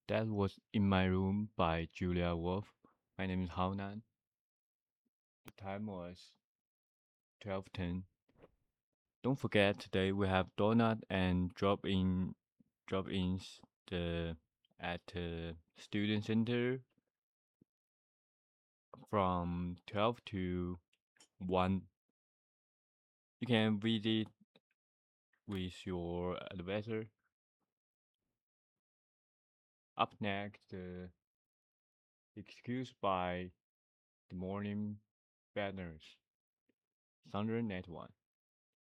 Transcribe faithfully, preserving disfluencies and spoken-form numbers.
That was In My Room by Julia Wolf. My name is Haonan. The time was twelve ten. Don't forget today we have donut and drop in drop ins the at the student center from twelve to one. You can visit with your advisor. Up next, the excuse by the morning banners. Thunder Net One.